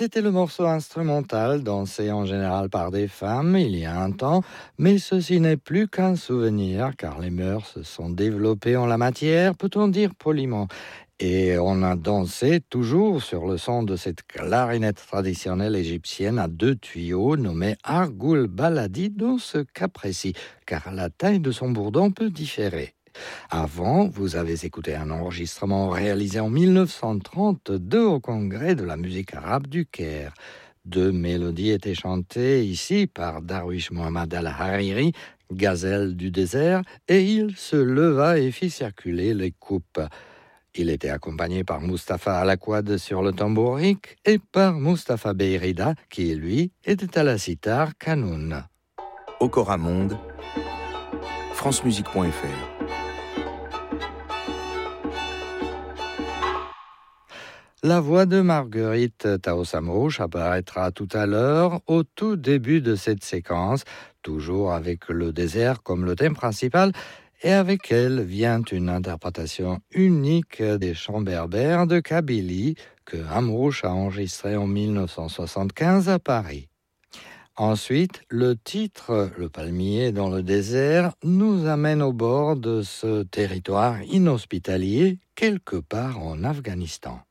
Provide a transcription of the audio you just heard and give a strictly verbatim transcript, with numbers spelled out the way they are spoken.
C'était le morceau instrumental dansé en général par des femmes il y a un temps, mais ceci n'est plus qu'un souvenir car les mœurs se sont développées en la matière, peut-on dire poliment. Et on a dansé toujours sur le son de cette clarinette traditionnelle égyptienne à deux tuyaux nommée Argoul Baladi dans ce cas précis, car la taille de son bourdon peut différer. Avant, vous avez écouté un enregistrement réalisé en mille neuf cent trente-deux au Congrès de la musique arabe du Caire. Deux mélodies étaient chantées ici par Darwish Mohammad Al-Hariri, Gazelle du désert, et il se leva et fit circuler les coupes. Il était accompagné par Mustapha Alakwad sur le tambourique et par Mustapha Beyrida, qui, lui, était à la sitar Kanoun. Okora Monde, francemusique point f r. La voix de Marguerite Taos-Amrouche apparaîtra tout à l'heure au tout début de cette séquence, toujours avec le désert comme le thème principal, et avec elle vient une interprétation unique des chants berbères de Kabylie que Amrouche a enregistré en mille neuf cent soixante-quinze à Paris. Ensuite, le titre « Le palmier dans le désert » nous amène au bord de ce territoire inhospitalier quelque part en Afghanistan.